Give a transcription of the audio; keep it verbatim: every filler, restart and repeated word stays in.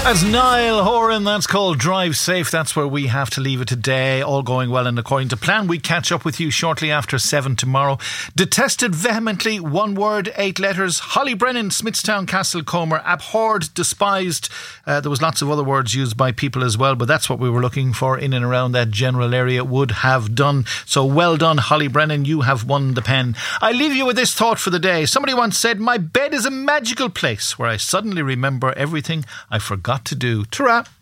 That's Niall Horan. That's called Drive Safe. That's where we have to leave it today. All going well and according to plan. We catch up with you shortly after seven tomorrow. Detested vehemently, one word, eight letters. Holly Brennan, Smithstown, Castlecomer. Abhorred, despised. Uh, there was lots of other words used by people as well, but that's what we were looking for in and around that general area. Would have done. So well done, Holly Brennan. You have won the pen. I leave you with this thought for the day. Somebody once said, my bed is a magical place where I suddenly remember everything I forgot to do. Ta-ra!